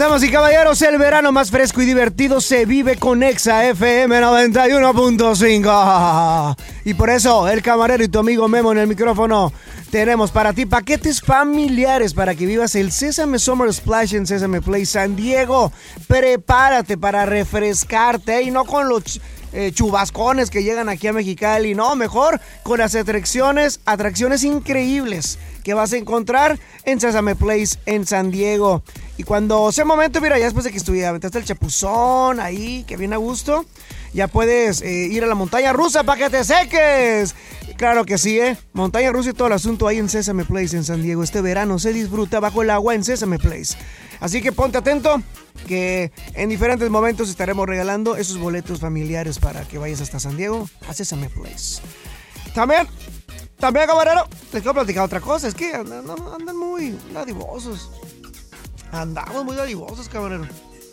Damas y caballeros, el verano más fresco y divertido se vive con Exa FM 91.5. Y por eso, el camarero y tu amigo Memo en el micrófono, tenemos para ti paquetes familiares para que vivas el Sesame Summer Splash en Sesame Place San Diego. Prepárate para refrescarte y no con los chubascones que llegan aquí a Mexicali, no, mejor con las atracciones increíbles que vas a encontrar en Sesame Place en San Diego. Y cuando sea momento, mira, ya después de que aventaste el chapuzón ahí, que viene a gusto, ya puedes ir a la montaña rusa para que te seques. Claro que sí, montaña rusa y todo el asunto ahí en Sesame Place en San Diego. Este verano se disfruta bajo el agua en Sesame Place. Así que ponte atento, que en diferentes momentos estaremos regalando esos boletos familiares para que vayas hasta San Diego a Sesame Place. También, camarero, les quiero platicar otra cosa. Es que andan muy dadivosos. Andamos muy dadivosos, camarero.